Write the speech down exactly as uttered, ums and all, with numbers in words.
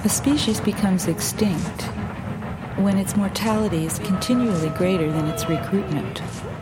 A species becomes extinct when its mortality is continually greater than its recruitment.